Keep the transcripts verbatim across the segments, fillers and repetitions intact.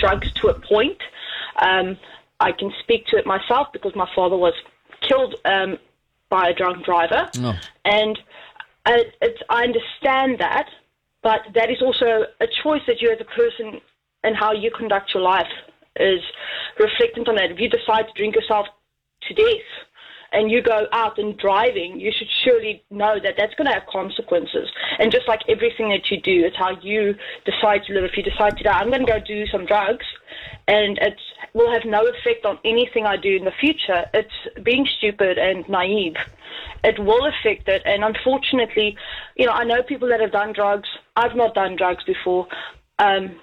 drugs to a point. Um, I can speak to it myself because my father was killed um, by a drunk driver. Oh. And I, it's, I understand that, but that is also a choice that you as a person and how you conduct your life is reflectant on that. If you decide to drink yourself to death and you go out and driving, you should surely know that that's going to have consequences. And just like everything that you do, it's how you decide to live. If you decide today, I'm going to go do some drugs, and it will have no effect on anything I do in the future, it's being stupid and naive. It will affect it, and unfortunately, you know, I know people that have done drugs. I've not done drugs before. Um,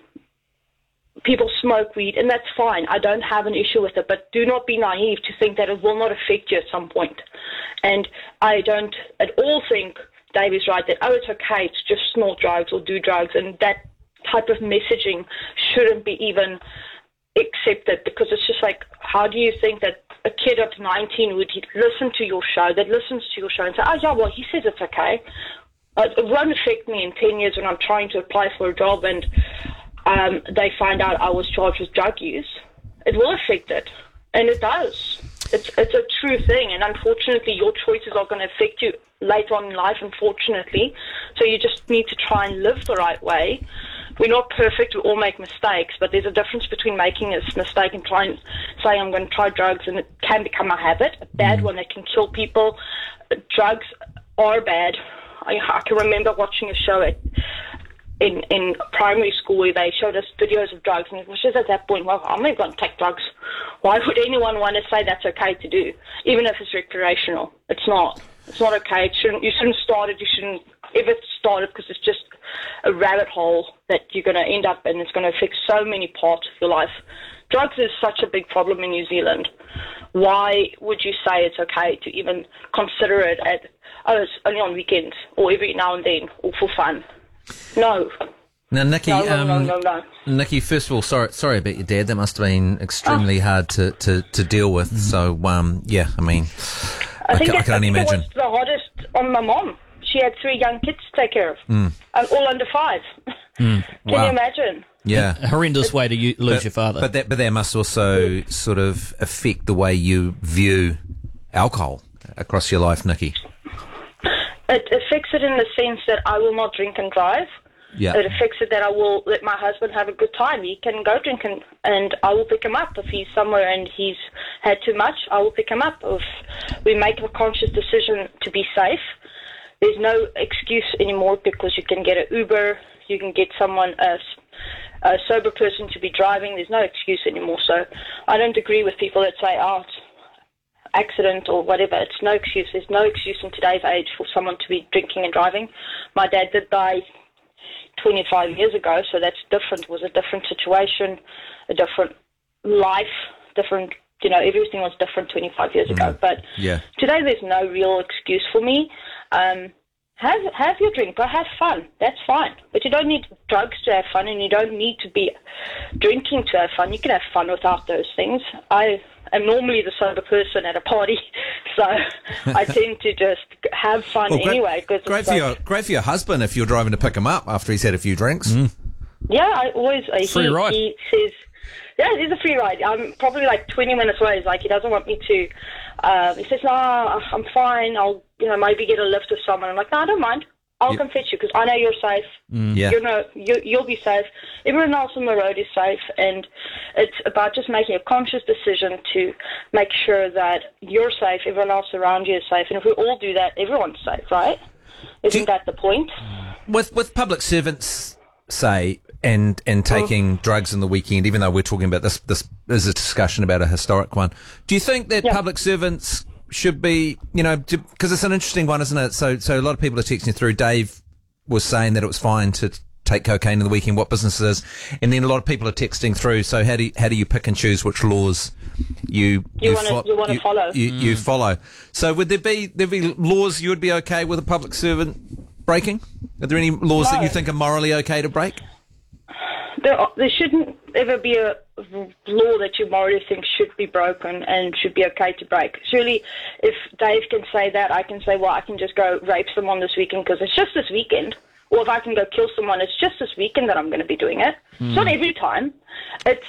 people smoke weed, and that's fine. I don't have an issue with it, but do not be naive to think that it will not affect you at some point. And I don't at all think Dave is right that, oh, it's okay to just snort drugs or do drugs, and that type of messaging shouldn't be even accepted, because it's just like, how do you think that a kid of nineteen would listen to your show, that listens to your show and say, oh, yeah, well, he says it's okay. It won't affect me in ten years when I'm trying to apply for a job and um, they find out I was charged with drug use. It will affect it, and it does. It's, it's a true thing, and unfortunately your choices are going to affect you later on in life, unfortunately. So you just need to try and live the right way. We're not perfect, we all make mistakes, but there's a difference between making a mistake and trying saying I'm going to try drugs, and it can become a habit, a bad one that can kill people. Drugs are bad. I, I can remember watching a show at, in, in primary school where they showed us videos of drugs, and it was just at that point, well, I'm not going to take drugs. Why would anyone want to say that's okay to do, even if it's recreational? It's not. It's not okay. It shouldn't. You shouldn't start it. You shouldn't ever start it, because it's just a rabbit hole that you're going to end up in. It's going to affect so many parts of your life. Drugs is such a big problem in New Zealand. Why would you say it's okay to even consider it at, oh, it's only on weekends or every now and then or for fun? No. Now, Nikki, no, no, um, no, no, no. Nikki, first of all, sorry, sorry about your dad. That must have been extremely oh. hard to, to, to deal with. Mm-hmm. So, um, yeah, I mean, I, I, think ca- that, I can only I think imagine. It was the hardest on my mom. She had three young kids to take care of, mm. and all under five. Mm. Can wow. you imagine? Yeah, a horrendous way to u- lose but, your father. But that, but that must also sort of affect the way you view alcohol across your life, Nikki. It affects it in the sense that I will not drink and drive. Yeah. It affects it that I will let my husband have a good time. He can go drink and, and I will pick him up. If he's somewhere and he's had too much, I will pick him up. If we make a conscious decision to be safe, there's no excuse anymore, because you can get an Uber, you can get someone, a, a sober person to be driving. There's no excuse anymore. So I don't agree with people that say, oh, it's accident or whatever. It's no excuse. There's no excuse in today's age for someone to be drinking and driving. My dad did die twenty-five years ago, so that's different. It was a different situation, a different life, different, you know, everything was different twenty-five years ago. Mm. But yeah. today there's no real excuse for me. Um, have have your drink, but have fun. That's fine. But you don't need drugs to have fun, and you don't need to be drinking to have fun. You can have fun without those things. I am normally the sober person at a party, so I tend to just have fun well, great, anyway. Cause great, for like, your, great for your husband if you're driving to pick him up after he's had a few drinks. Mm. Yeah, I always... Uh, free he, ride. He says... Yeah, it is a free ride. I'm probably like twenty minutes away. He's like, he doesn't want me to... Um, he says, no, I'm fine. I'll, you know, maybe get a lift with someone. I'm like, no, I don't mind. I'll yep. come fetch you, because I know you're safe. Mm, yeah. You know, you, you'll be safe. Everyone else on the road is safe, and it's about just making a conscious decision to make sure that you're safe, everyone else around you is safe, and if we all do that, everyone's safe, right? Isn't you, that the point? With with public servants, say, and and taking oh. drugs in the weekend, even though we're talking about this, this is a discussion about a historic one. Do you think that yeah. public servants should be, you know, because it's an interesting one, isn't it? So, so a lot of people are texting through. Dave was saying that it was fine to take cocaine in the weekend, what businesses, and then a lot of people are texting through. So, how do you, how do you pick and choose which laws you you, you, wanna, fo- you want to you, follow? You, mm. you follow. So, would there be there be laws you would be okay with a public servant breaking? Are there any laws no. that you think are morally okay to break? There, there shouldn't ever be a law that you morally think should be broken and should be okay to break. Surely, if Dave can say that, I can say, well, I can just go rape someone this weekend because it's just this weekend. Or if I can go kill someone, it's just this weekend that I'm going to be doing it. Mm. It's not every time. It's